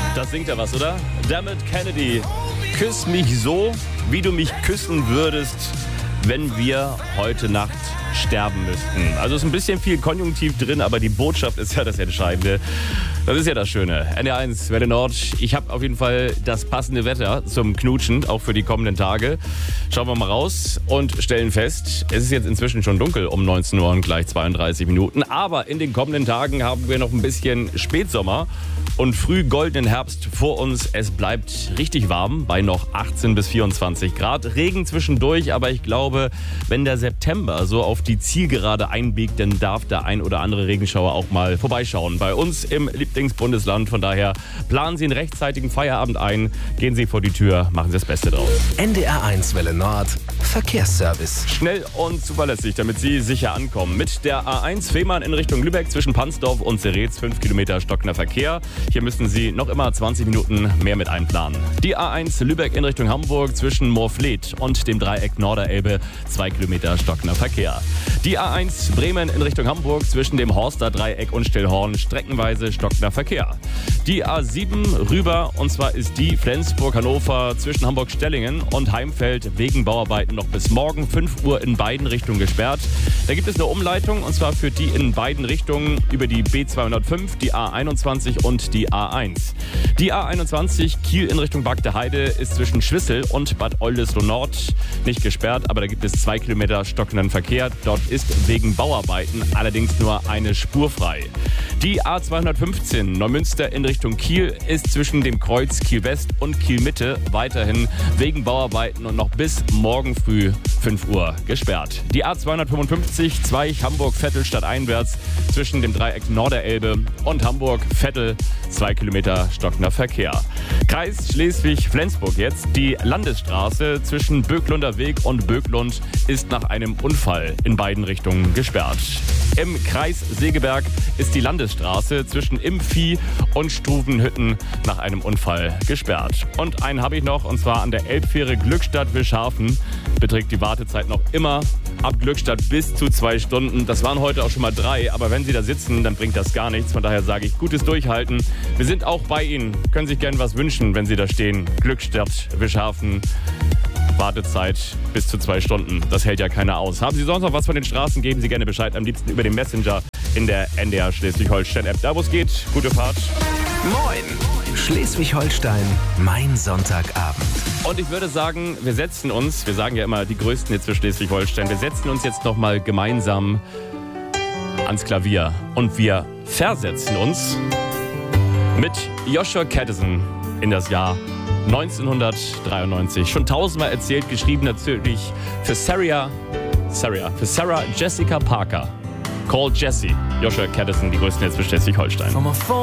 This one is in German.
Das singt ja was, oder? Dermot Kennedy, küss mich so, wie du mich küssen würdest, wenn wir heute Nacht sterben müssten. Also ist ein bisschen viel Konjunktiv drin, aber die Botschaft ist ja das Entscheidende. Das ist ja das Schöne. NDR1, Welle Nord. Ich habe auf jeden Fall das passende Wetter zum Knutschen, auch für die kommenden Tage. Schauen wir mal raus und stellen fest, es ist jetzt inzwischen schon dunkel um 19 Uhr und gleich 32 Minuten. Aber in den kommenden Tagen haben wir noch ein bisschen Spätsommer und früh goldenen Herbst vor uns. Es bleibt richtig warm bei noch 18 bis 24 Grad. Regen zwischendurch, aber ich glaube, wenn der September so auf die Zielgerade einbiegt, dann darf der ein oder andere Regenschauer auch mal vorbeischauen. Bei uns im Lieblingsbundesland. Von daher planen Sie einen rechtzeitigen Feierabend ein, gehen Sie vor die Tür, machen Sie das Beste draus. NDR1 Welle Nord, Verkehrsservice. Schnell und zuverlässig, damit Sie sicher ankommen. Mit der A1 Fehmarn in Richtung Lübeck zwischen Pansdorf und Zeretz 5 Kilometer stockender Verkehr. Hier müssen Sie noch immer 20 Minuten mehr mit einplanen. Die A1 Lübeck in Richtung Hamburg zwischen Moorfleet und dem Dreieck Norderelbe 2 Kilometer stockender Verkehr. Die A1 Bremen in Richtung Hamburg zwischen dem Horster Dreieck und Stillhorn streckenweise stockender Verkehr. Die A7 rüber, und zwar ist die Flensburg-Hannover zwischen Hamburg-Stellingen und Heimfeld wegen Bauarbeiten noch bis morgen 5 Uhr in beiden Richtungen gesperrt. Da gibt es eine Umleitung, und zwar führt die in beiden Richtungen über die B205, die A21 und die A1. Die A21 Kiel in Richtung Bagdeheide ist zwischen Schwissel und Bad Oldesloe Nord nicht gesperrt, aber da gibt es 2 Kilometer stockenden Verkehr. Dort ist wegen Bauarbeiten allerdings nur eine Spur frei. Die A215 Neumünster in Richtung Kiel ist zwischen dem Kreuz Kiel West und Kiel Mitte weiterhin wegen Bauarbeiten und noch bis morgen früh 5 Uhr gesperrt. Die A255 Zweich Hamburg-Vettel stadteinwärts zwischen dem Dreieck Norderelbe und Hamburg-Vettel 2 Kilometer stockender Verkehr. Kreis Schleswig-Flensburg jetzt. Die Landesstraße zwischen Böcklunder Weg und Böcklund ist nach einem Unfall in beiden Richtungen gesperrt. Im Kreis Segeberg ist die Landesstraße zwischen Impfi und Struvenhütten nach einem Unfall gesperrt. Und einen habe ich noch, und zwar an der Elbfähre Glückstadt-Wischhafen beträgt die Wartezeit noch immer ab Glückstadt bis zu 2 Stunden. Das waren heute auch schon mal 3, aber wenn Sie da sitzen, dann bringt das gar nichts. Von daher sage ich, gutes Durchhalten. Wir sind auch bei Ihnen. Können sich gerne was wünschen, wenn Sie da stehen. Glückstadt-Wischhafen. Wartezeit bis zu 2 Stunden. Das hält ja keiner aus. Haben Sie sonst noch was von den Straßen? Geben Sie gerne Bescheid. Am liebsten über den Messenger in der NDR Schleswig-Holstein-App. Da wo es geht, gute Fahrt. Moin! Schleswig-Holstein, mein Sonntagabend. Und ich würde sagen, wir sagen ja immer die größten Hits für Schleswig-Holstein, wir setzen uns jetzt nochmal gemeinsam ans Klavier. Und wir versetzen uns mit Joshua Kadison in das Jahr 1993. Schon 1000-mal erzählt, geschrieben natürlich für Sarah Jessica Parker. Call Jessie. Joshua Kadison, die größten Hits für Schleswig-Holstein.